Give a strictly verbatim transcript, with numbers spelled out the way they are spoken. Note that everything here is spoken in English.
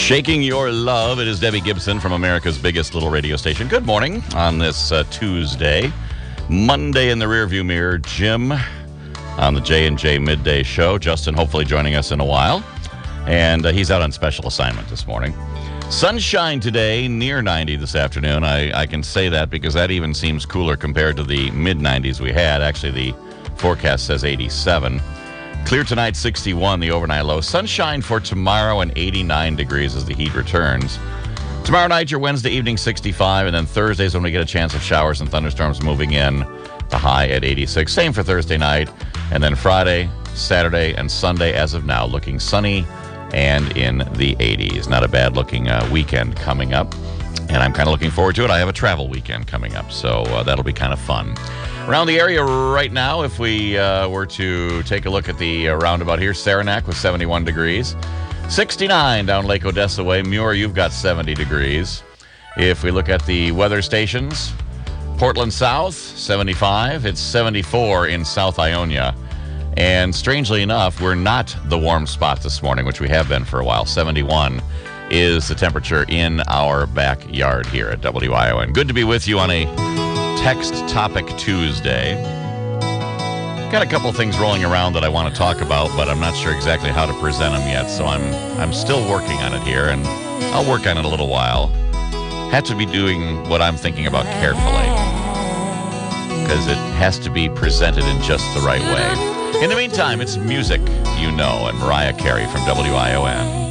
Shaking your love. It is Debbie Gibson from America's biggest little radio station. Good morning on this uh, Tuesday. Monday in the rearview mirror. Jim on the J and J Midday Show. Justin hopefully joining us in a while. And uh, he's out on special assignment this morning. Sunshine today, near ninety this afternoon. I, I can say that because that even seems cooler compared to the mid nineties we had. Actually, the forecast says eighty-seven. Clear tonight, sixty-one, the overnight low. Sunshine for tomorrow and eighty-nine degrees as the heat returns. Tomorrow night, your Wednesday evening, sixty-five, and then Thursday's when we get a chance of showers and thunderstorms moving in. The high at eighty-six. Same for Thursday night. And then Friday, Saturday, and Sunday, as of now, looking sunny and in the eighties. Not a bad-looking uh, weekend coming up. And I'm kind of looking forward to it. I have a travel weekend coming up, so uh, that'll be kind of fun. Around the area right now, if we uh, were to take a look at the uh, roundabout here, Saranac with seventy-one degrees. sixty-nine down Lake Odessa way. Muir, you've got seventy degrees. If we look at the weather stations, Portland South, seventy-five. It's seventy-four in South Ionia. And strangely enough, we're not the warm spot this morning, which we have been for a while. seventy-one is the temperature in our backyard here at W I O N. Good to be with you on a Text Topic Tuesday. Got a couple things rolling around that I want to talk about, but I'm not sure exactly how to present them yet, so I'm I'm still working on it here, and I'll work on it a little while. Have to be doing what I'm thinking about carefully, because it has to be presented in just the right way. In the meantime, it's music, you know, and Mariah Carey from W I O N.